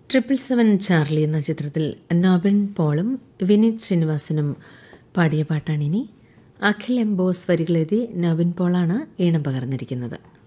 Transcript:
777 Charlie എന്ന ചിത്രത്തിൽ നോബിൻ പോളും വിനീത് ശ്രീനിവാസനും പാടിയ പാട്ടാണിനി. അഖിൽ എംബോസ് വരികളെഴുതി നോബിൻ പോളാണ് ഈണം പകർന്നിരിക്കുന്നത്.